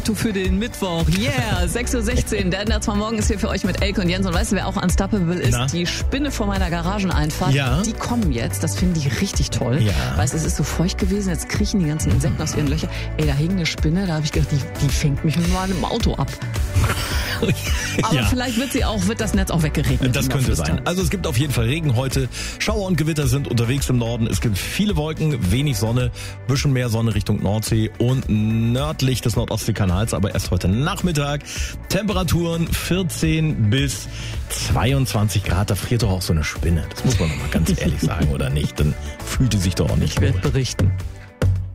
Für den Mittwoch, yeah, 6.16 Uhr, der Ender zwar morgen ist hier für euch mit Elke und Jens und weißt du, wer auch unstoppable ist? Na? Die Spinne vor meiner Garageneinfahrt, Ja. Die kommen jetzt, das finde ich richtig toll, Ja. weißt du, es ist so feucht gewesen, jetzt kriechen die ganzen Insekten aus ihren Löchern, da hing eine Spinne, da habe ich gedacht, die fängt mich mit meinem Auto ab. Aber Ja. vielleicht wird das Netz auch weggeregnet. Das könnte sein. Also es gibt auf jeden Fall Regen heute. Schauer und Gewitter sind unterwegs im Norden. Es gibt viele Wolken, wenig Sonne, bisschen mehr Sonne Richtung Nordsee und nördlich des Nordostseekanals, aber erst heute Nachmittag. Temperaturen 14 bis 22 Grad. Da friert doch auch so eine Spinne. Das muss man doch mal ganz ehrlich sagen, oder nicht? Dann fühlt die sich doch auch nicht Ich werde wohl. berichten.